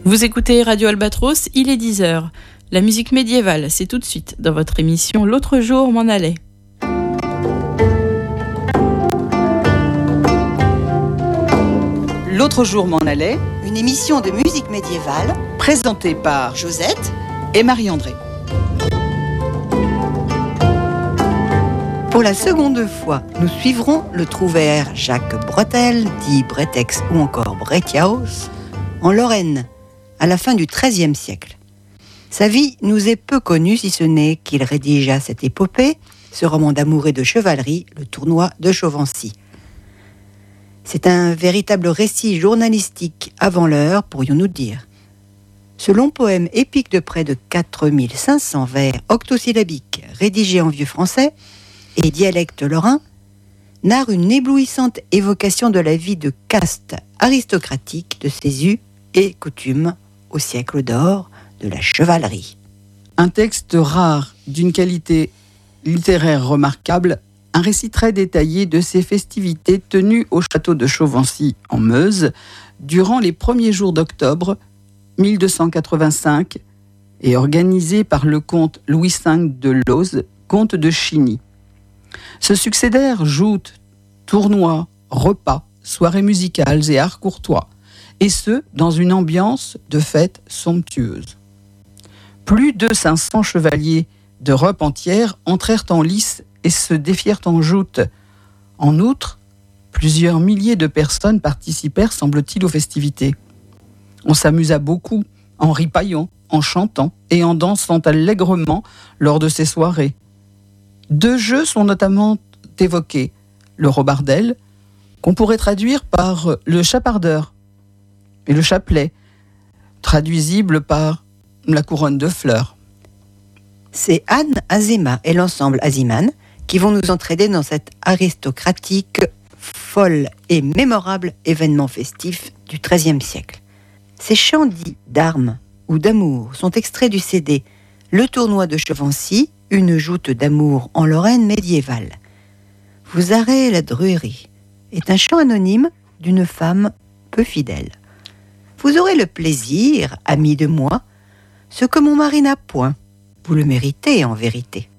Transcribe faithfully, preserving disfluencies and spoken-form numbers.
Vous écoutez Radio Albatros, il est dix heures. La musique médiévale, c'est tout de suite dans votre émission L'autre jour m'en allait. L'autre jour m'en allait, une émission de musique médiévale présentée par Josette et Marie-André. Pour la seconde fois, nous suivrons le trouvère Jacques Bretel, dit Bretex ou encore Brethaus, en Lorraine, à la fin du treizième siècle. Sa vie nous est peu connue, si ce n'est qu'il rédigea cette épopée, ce roman d'amour et de chevalerie, le tournoi de Chauvency. C'est un véritable récit journalistique avant l'heure, pourrions-nous dire. Ce long poème épique de près de quatre mille cinq cents vers octosyllabiques, rédigé en vieux français et dialecte lorrain, narre une éblouissante évocation de la vie de caste aristocratique, de ses us et coutumes au siècle d'or de la chevalerie. Un texte rare, d'une qualité littéraire remarquable, un récit très détaillé de ces festivités tenues au château de Chauvency en Meuse durant les premiers jours d'octobre mille deux cent quatre-vingt-cinq et organisé par le comte Louis cinq de Lozes, comte de Chigny. Se succédèrent joutes, tournois, repas, soirées musicales et arts courtois, et ce, dans une ambiance de fête somptueuse. Plus de cinq cents chevaliers d'Europe entière entrèrent en lice et se défièrent en joute. En outre, plusieurs milliers de personnes participèrent, semble-t-il, aux festivités. On s'amusa beaucoup, en ripaillant, en chantant et en dansant allègrement lors de ces soirées. Deux jeux sont notamment évoqués. Le robardel, qu'on pourrait traduire par le chapardeur, et le chapelet, traduisible par la couronne de fleurs. C'est Anne Azéma et l'ensemble Aziman qui vont nous entraîner dans cet aristocratique, folle et mémorable événement festif du treizième siècle. Ces chants dits d'armes ou d'amour sont extraits du C D « Le tournoi de Chauvency, une joute d'amour en Lorraine médiévale ». Vous arrêtez la druerie est un chant anonyme d'une femme peu fidèle. Vous aurez le plaisir, ami de moi, ce que mon mari n'a point. Vous le méritez en vérité.